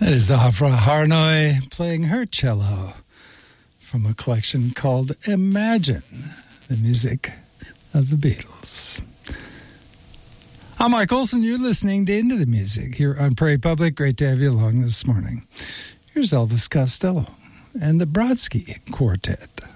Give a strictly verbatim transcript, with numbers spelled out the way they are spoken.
That is Avra Harnoy playing her cello from a collection called Imagine, the music of the Beatles. I'm Mike Olson. You're listening to Into the Music here on Prairie Public. Great to have you along this morning. Here's Elvis Costello and the Brodsky Quartet.